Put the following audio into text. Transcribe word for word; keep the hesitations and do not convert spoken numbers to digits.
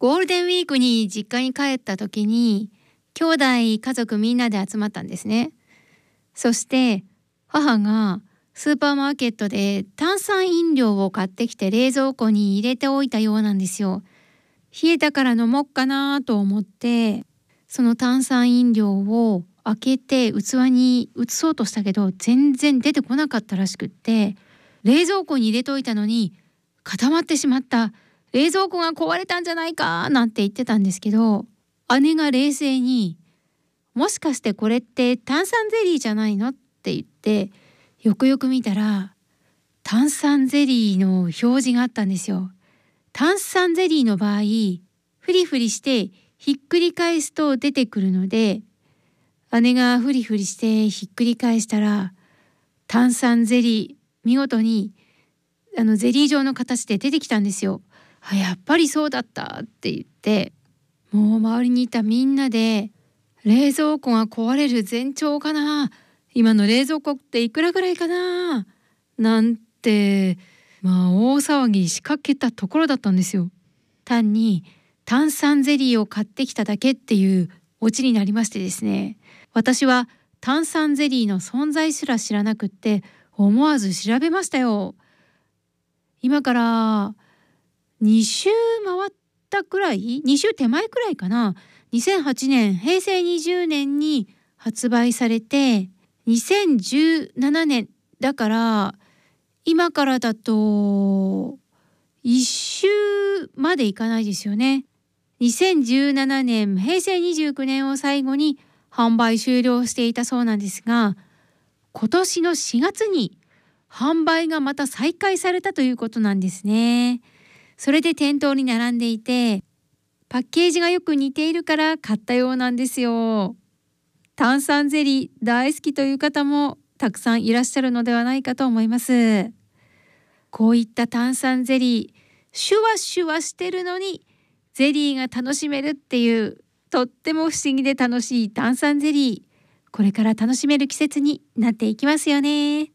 ゴールデンウィークに実家に帰った時に兄弟家族みんなで集まったんですね。そして母がスーパーマーケットで炭酸飲料を買ってきて冷蔵庫に入れておいたようなんですよ。冷えたから飲もうかなと思ってその炭酸飲料を開けて器に移そうとしたけど全然出てこなかったらしくって、冷蔵庫に入れといたのに固まってしまった、冷蔵庫が壊れたんじゃないかなんて言ってたんですけど、姉が冷静にもしかしてこれって炭酸ゼリーじゃないのって言ってよくよく見たら炭酸ゼリーの表示があったんですよ。炭酸ゼリーの場合フリフリしてひっくり返すと出てくるので、姉がフリフリしてひっくり返したら炭酸ゼリー見事にあのゼリー状の形で出てきたんですよ。あ、やっぱりそうだったって言って、もう周りにいたみんなで冷蔵庫が壊れる前兆かな、今の冷蔵庫っていくらぐらいかななんて、まあ大騒ぎ仕掛けたところだったんですよ。単に炭酸ゼリーを買ってきただけっていうオチになりましてですね、私は炭酸ゼリーの存在すら知らなくって思わず調べましたよ。今からに週回ったくらい、に週手前くらいかな。にせんはちねんへいせいにじゅうねんに発売されてにせんじゅうななねんだから今からだといっ週までいかないですよね。にせんじゅうななねんへいせいにじゅうきゅうねんを最後に販売終了していたそうなんですが、今年のしがつに販売がまた再開されたということなんですね。それで店頭に並んでいてパッケージがよく似ているから買ったようなんですよ。炭酸ゼリー大好きという方もたくさんいらっしゃるのではないかと思います。こういった炭酸ゼリー、シュワシュワしてるのにゼリーが楽しめるっていうとっても不思議で楽しい炭酸ゼリー、これから楽しめる季節になっていきますよね。